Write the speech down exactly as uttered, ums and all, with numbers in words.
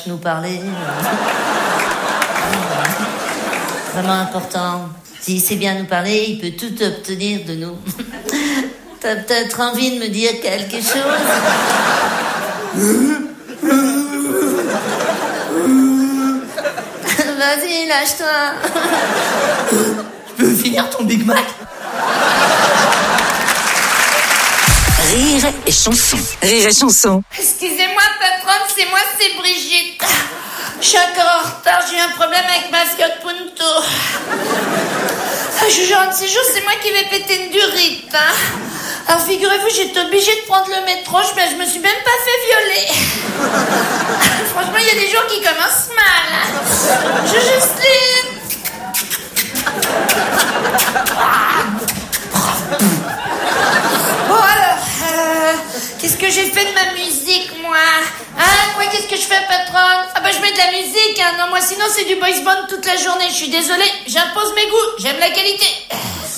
nous parler. Vraiment important. S'il sait bien nous parler, il peut tout obtenir de nous. T'as peut-être envie de me dire quelque chose? Vas-y, lâche-toi. Je peux finir ton Big Mac? Rire et chanson. Rire et chanson. Excusez-moi, patronne, c'est moi, c'est Brigitte. Je suis encore en retard, j'ai eu un problème avec ma Fiat Punto. Je jure, un de ces jours, c'est moi qui vais péter une durite. Hein. Alors figurez-vous, j'étais obligée de prendre le métro, je, je me suis même pas fait violer. Franchement, il y a des jours qui commencent mal. Je Justine. Bon alors, euh, qu'est-ce que j'ai fait de ma musique, moi? Hein, quoi, qu'est-ce que je fais, patronne? Ah bah je mets de la musique, hein. Non, moi sinon c'est du boys band toute la journée. Je suis désolée, j'impose mes goûts, j'aime la qualité.